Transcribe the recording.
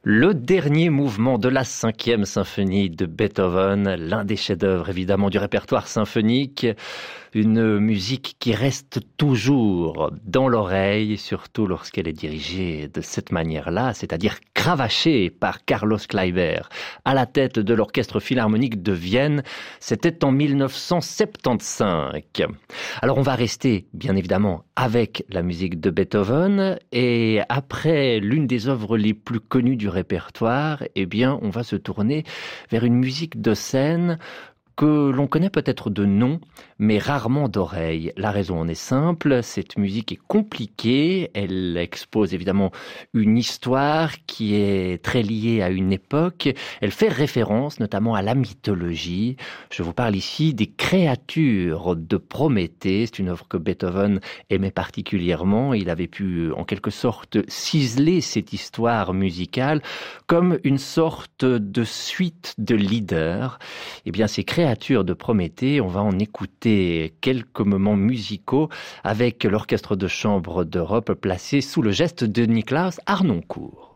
Le dernier mouvement de la 5e symphonie de Beethoven, l'un des chefs-d'œuvre évidemment du répertoire symphonique, une musique qui reste toujours dans l'oreille, surtout lorsqu'elle est dirigée de cette manière-là, c'est-à-dire cravachée par Carlos Kleiber à la tête de l'Orchestre Philharmonique de Vienne. C'était en 1975. Alors on va rester bien évidemment avec la musique de Beethoven et après l'une des œuvres les plus connues du répertoire, eh bien on va se tourner vers une musique de scène que l'on connaît peut-être de nom, mais rarement d'oreille. La raison en est simple, cette musique est compliquée, elle expose évidemment une histoire qui est très liée à une époque, elle fait référence notamment à la mythologie. Je vous parle ici des créatures de Prométhée, c'est une œuvre que Beethoven aimait particulièrement, il avait pu en quelque sorte ciseler cette histoire musicale comme une sorte de suite de leaders. Eh bien, ces créatures de Prométhée, on va en écouter quelques moments musicaux avec l'Orchestre de chambre d'Europe placé sous le geste de Niklaus Harnoncourt.